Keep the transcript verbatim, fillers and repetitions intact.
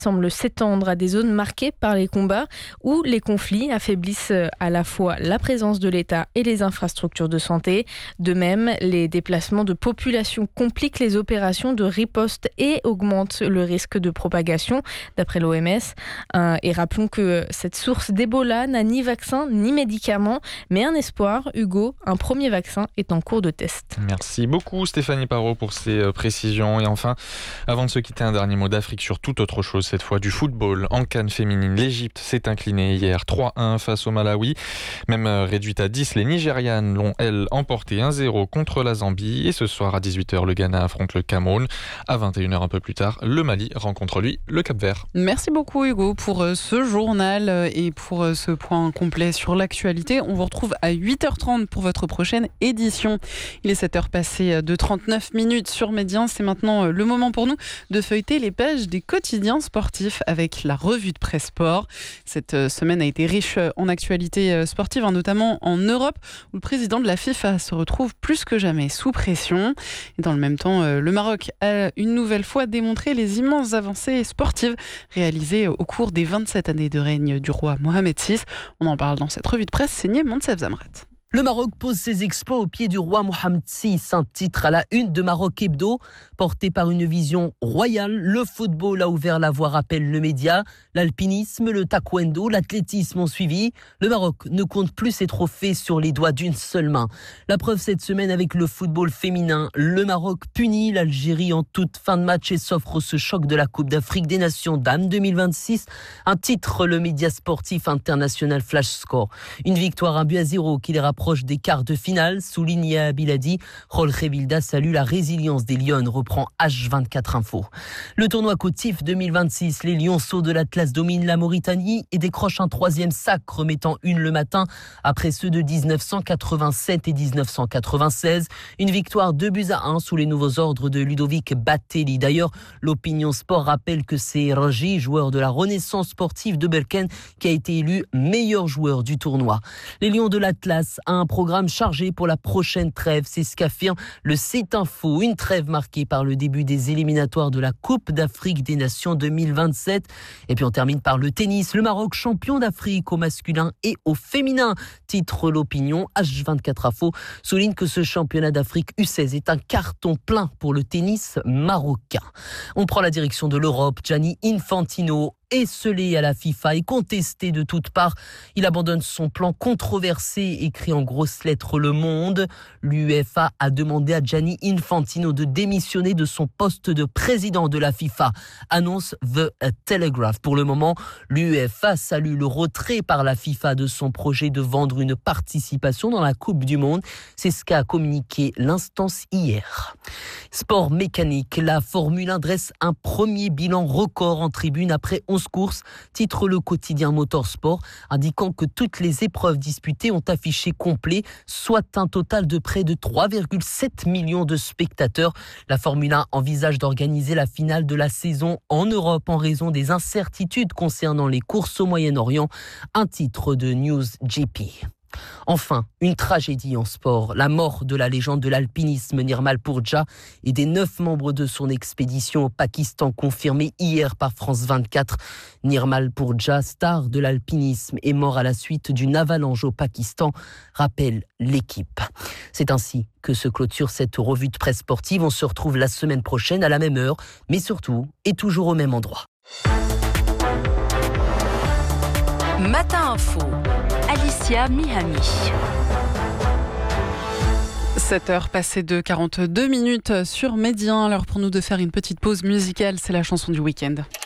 semble s'étendre à des zones marquées par les combats où les conflits affaiblissent à la fois la présence de l'État et les infrastructures de santé. De même, les déplacements de population compliquent les opérations de riposte et augmentent le risque de propagation, d'après l'O M S. Euh, et rappelons que cette source d'Ebola n'a ni vaccin ni médicament, mais un espoir. Hugo, un premier vaccin est en cours de test. Merci beaucoup Stéphanie Parot pour ces précisions. Et enfin, avant de se quitter, un dernier mot d'Afrique sur toute autre chose, cette fois du football. En CAN féminine, l'Égypte s'est inclinée hier trois un face au Malawi. Même réduite à dix, les Nigérianes l'ont, elles, emporté un zéro contre la Zambie. Et ce soir à dix-huit heures, le Ghana affronte le Cameroun. À vingt et une heures un peu plus tard, le Mali rencontre lui le Cap-Vert. Merci beaucoup Hugo pour ce journal et pour ce point complet sur l'actualité. On vous retrouve à huit heures trente pour votre prochaine édition. Il est sept heures passées de trente-neuf minutes sur Médien. C'est maintenant le moment pour nous de feuilleter les pages des quotidiens sportifs avec la revue de presse sport. Cette semaine a été riche en actualités sportives, notamment en Europe, où le président de la FIFA se retrouve plus que jamais sous pression. Et dans le même temps, le Maroc a une nouvelle fois démontré les immenses avancées sportives réalisées au cours des vingt-sept années de règne du roi Mohamed six. On en parle dans cette revue de presse signée Moncef Zamret. Le Maroc pose ses exploits au pied du roi Mohamed six, un titre à la une de Maroc Hebdo. Porté par une vision royale, le football a ouvert la voie, rappelle le média. L'alpinisme, le taekwondo, l'athlétisme ont suivi. Le Maroc ne compte plus ses trophées sur les doigts d'une seule main. La preuve cette semaine avec le football féminin. Le Maroc punit l'Algérie en toute fin de match et s'offre ce choc de la Coupe d'Afrique des Nations Dames deux mille vingt-six. Un titre, le média sportif international Flash Score. Une victoire, un but à zéro qui les rapproche proche des quarts de finale, souligne Yaha Biladi. Jorge Vilda salue la résilience des Lionnes, reprend H vingt-quatre Info. Le tournoi Cotif deux mille vingt-six, les Lionceaux de l'Atlas dominent la Mauritanie et décrochent un troisième sac, remettant une le matin après ceux de dix-neuf cent quatre-vingt-sept et dix-neuf cent quatre-vingt-seize. Une victoire deux buts à un sous les nouveaux ordres de Ludovic Batelli. D'ailleurs, l'Opinion Sport rappelle que c'est Raji, joueur de la Renaissance sportive de Berkane, qui a été élu meilleur joueur du tournoi. Les Lions de l'Atlas a un programme chargé pour la prochaine trêve, c'est ce qu'affirme le site Info. Une trêve marquée par le début des éliminatoires de la Coupe d'Afrique des Nations deux mille vingt-sept. Et puis on termine par le tennis. Le Maroc champion d'Afrique au masculin et au féminin. Titre l'Opinion. H vingt-quatre Info souligne que ce championnat d'Afrique U seize est un carton plein pour le tennis marocain. On prend la direction de l'Europe. Gianni Infantino, esselé à la FIFA et contesté de toutes parts. Il abandonne son plan controversé, écrit en grosses lettres Le Monde. L'UEFA a demandé à Gianni Infantino de démissionner de son poste de président de la FIFA, annonce The Telegraph. Pour le moment, l'UEFA salue le retrait par la FIFA de son projet de vendre une participation dans la Coupe du Monde. C'est ce qu'a communiqué l'instance hier. Sport mécanique, la Formule un dresse un premier bilan record en tribune après onze courses, titre le quotidien Motorsport, indiquant que toutes les épreuves disputées ont affiché complet, soit un total de près de trois virgule sept millions de spectateurs. La Formule un envisage d'organiser la finale de la saison en Europe en raison des incertitudes concernant les courses au Moyen-Orient, un titre de News G P. Enfin, une tragédie en sport, la mort de la légende de l'alpinisme Nirmal Purja et des neuf membres de son expédition au Pakistan, confirmée hier par France vingt-quatre. Nirmal Purja, star de l'alpinisme, est mort à la suite d'une avalanche au Pakistan, rappelle l'équipe. C'est ainsi que se clôture cette revue de presse sportive. On se retrouve la semaine prochaine à la même heure, mais surtout et toujours au même endroit. Matin Info, Alicia Mihami. sept heures passées de quarante-deux minutes sur Médien. L'heure pour nous de faire une petite pause musicale, c'est la chanson du week-end.